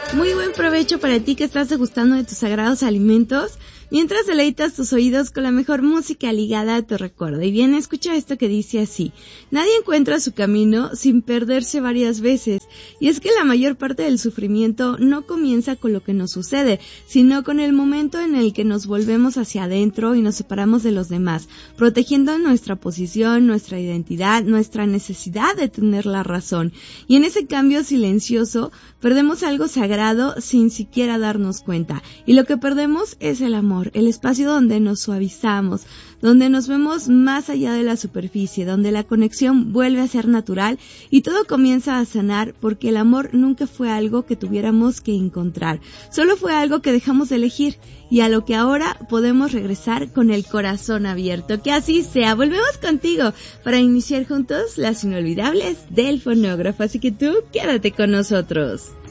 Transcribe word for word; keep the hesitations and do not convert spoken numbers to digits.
Muy buen provecho para ti que estás degustando de tus sagrados alimentos, mientras deleitas tus oídos con la mejor música ligada a tu recuerdo. Y bien, escucha esto que dice así: nadie encuentra su camino sin perderse varias veces. Y es que la mayor parte del sufrimiento no comienza con lo que nos sucede, sino con el momento en el que nos volvemos hacia adentro y nos separamos de los demás, protegiendo nuestra posición, nuestra identidad, nuestra necesidad de tener la razón. Y en ese cambio silencioso, perdemos algo sagrado sin siquiera darnos cuenta. Y lo que perdemos es el amor, el espacio donde nos suavizamos, donde nos vemos más allá de la superficie, donde la conexión vuelve a ser natural y todo comienza a sanar, porque el amor nunca fue algo que tuviéramos que encontrar, solo fue algo que dejamos de elegir y a lo que ahora podemos regresar con el corazón abierto. Que así sea. Volvemos contigo para iniciar juntos las inolvidables del fonógrafo, así que tú quédate con nosotros.